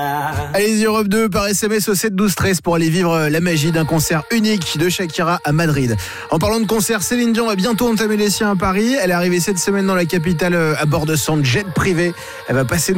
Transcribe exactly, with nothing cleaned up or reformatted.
Allez, Europe deux par S M S au sept douze treize pour aller vivre la magie d'un concert unique de Shakira à Madrid. En parlant de concert, Céline Dion va bientôt entamer les siens à Paris. Elle est arrivée cette semaine dans la capitale à bord de son jet privé. Elle va passer